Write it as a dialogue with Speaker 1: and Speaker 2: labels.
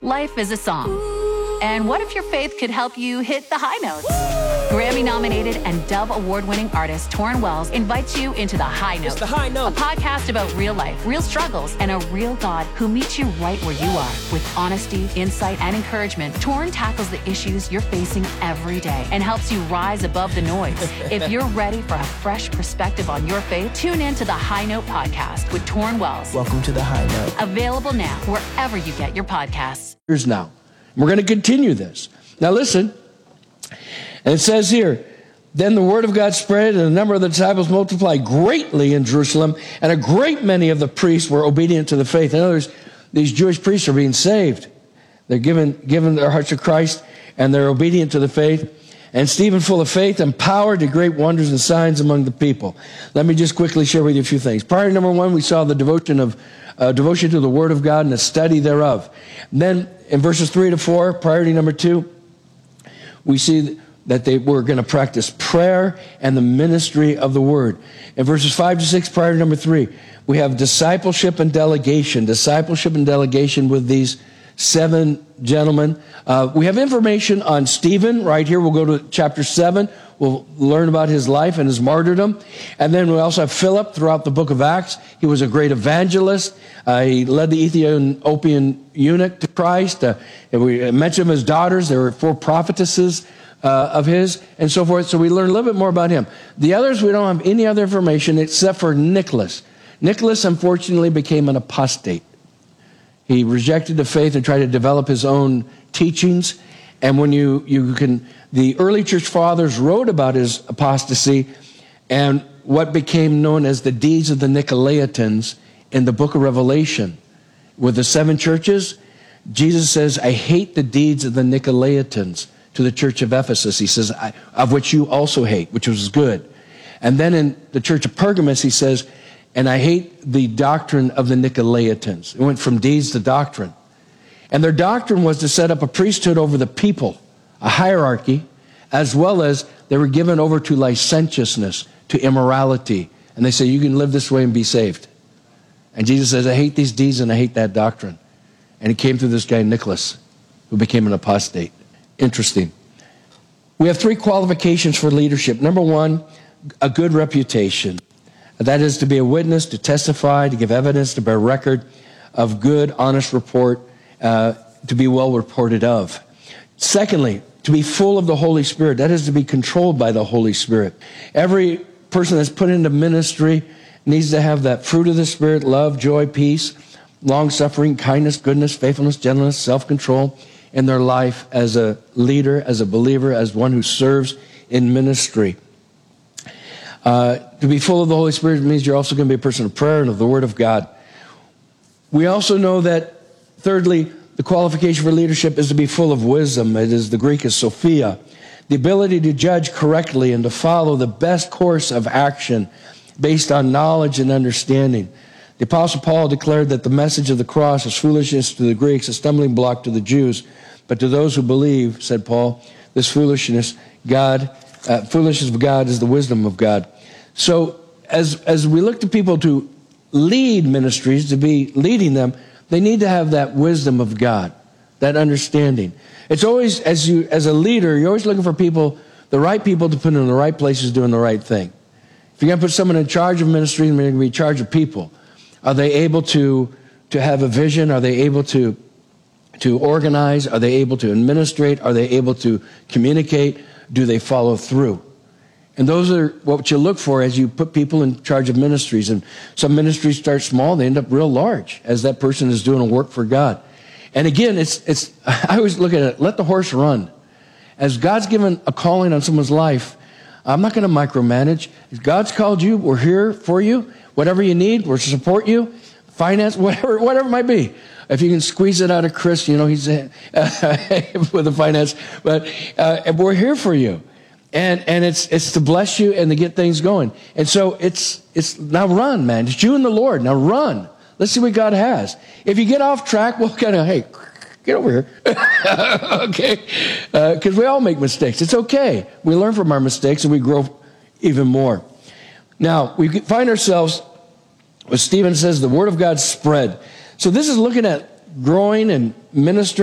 Speaker 1: Life is a song. And what if your faith could help you hit the high notes? Grammy-nominated and Dove Award-winning artist Torrin Wells invites you into The High Note.
Speaker 2: It's The High Note.
Speaker 1: A podcast about real life, real struggles, and a real God who meets you right where you are. With honesty, insight, and encouragement, Torrin tackles the issues you're facing every day and helps you rise above the noise. If you're ready for a fresh perspective on your faith, tune in to The High Note podcast with Torrin Wells.
Speaker 2: Welcome to The High Note.
Speaker 1: Available now wherever you get your podcasts.
Speaker 3: Here's now. We're going to continue this. Now listen. And it says here, then the word of God spread, and the number of the disciples multiplied greatly in Jerusalem, and a great many of the priests were obedient to the faith. In other words, these Jewish priests are being saved. They're given their hearts to Christ, and they're obedient to the faith. And Stephen, full of faith and power, did great wonders and signs among the people. Let me just quickly share with you a few things. Priority number one, we saw the devotion to the word of God and the study thereof. And then in verses 3 to 4, priority number 2, we see that they were going to practice prayer and the ministry of the word. In verses 5 to 6, priority number 3, we have discipleship and delegation. Discipleship and delegation with these 7 gentlemen. We have information on Stephen right here. We'll go to chapter 7. We'll learn about his life and his martyrdom. And then we also have Philip throughout the book of Acts. He was a great evangelist. He led the Ethiopian eunuch to Christ. We mentioned his daughters. There were 4 prophetesses of his, and so forth. So we learn a little bit more about him. The others, we don't have any other information except for Nicholas. Nicholas, unfortunately, became an apostate. He rejected the faith and tried to develop his own teachings. And when the early church fathers wrote about his apostasy and what became known as the deeds of the Nicolaitans in the book of Revelation. With the 7 churches, Jesus says, I hate the deeds of the Nicolaitans to the church of Ephesus. He says, of which you also hate, which was good. And then in the church of Pergamos, he says, and I hate the doctrine of the Nicolaitans. It went from deeds to doctrine. And their doctrine was to set up a priesthood over the people, a hierarchy, as well as they were given over to licentiousness, to immorality. And they say, you can live this way and be saved. And Jesus says, I hate these deeds and I hate that doctrine. And he came through this guy, Nicholas, who became an apostate. Interesting. We have 3 qualifications for leadership. Number 1, a good reputation. That is to be a witness, to testify, to give evidence, to bear record of good, honest report, to be well reported of. Secondly, to be full of the Holy Spirit. That is to be controlled by the Holy Spirit. Every person that's put into ministry needs to have that fruit of the Spirit: love, joy, peace, long-suffering, kindness, goodness, faithfulness, gentleness, self-control in their life as a leader, as a believer, as one who serves in ministry. To be full of the Holy Spirit means you're also going to be a person of prayer and of the Word of God. We also know that, thirdly, the qualification for leadership is to be full of wisdom. It is, the Greek is Sophia. The ability to judge correctly and to follow the best course of action based on knowledge and understanding. The Apostle Paul declared that the message of the cross is foolishness to the Greeks, a stumbling block to the Jews. But to those who believe, said Paul, this foolishness of God is the wisdom of God. So as we look to people to lead ministries, to be leading them, they need to have that wisdom of God, that understanding. It's always, as a leader, you're always looking for people, the right people to put in the right places doing the right thing. If you're going to put someone in charge of ministry, they're going to be in charge of people. Are they able to have a vision? Are they able to organize? Are they able to administrate? Are they able to communicate? Do they follow through? And those are what you look for as you put people in charge of ministries. And some ministries start small, they end up real large as that person is doing a work for God. And again, I always look at it, let the horse run. As God's given a calling on someone's life, I'm not going to micromanage. If God's called you, we're here for you. Whatever you need, we're to support you. Finance, whatever it might be. If you can squeeze it out of Chris, he's with the finance. But we're here for you. And it's to bless you and to get things going. And so it's now run, man. It's you and the Lord. Now run. Let's see what God has. If you get off track, we'll kind of, hey, get over here. Okay? Because we all make mistakes. It's okay. We learn from our mistakes and we grow even more. Now, we find ourselves, as Stephen says, the word of God spread. So this is looking at growing and ministering.